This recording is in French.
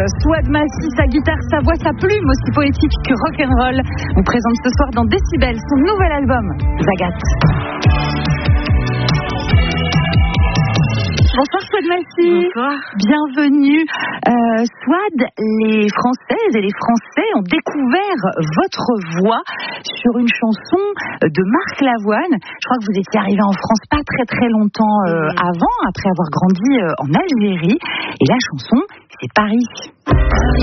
Souad Massy, sa guitare, sa voix, sa plume aussi poétique que rock'n'roll. On présente ce soir dans Décibel son nouvel album, Zagat. Bonsoir Souad Massy. Bonsoir. Bienvenue. Souad, les Françaises et les Français ont découvert votre voix sur une chanson de Marc Lavoine. Je crois que vous étiez arrivé en France pas très longtemps avant, après avoir grandi en Algérie. Et la chanson, c'est Paris.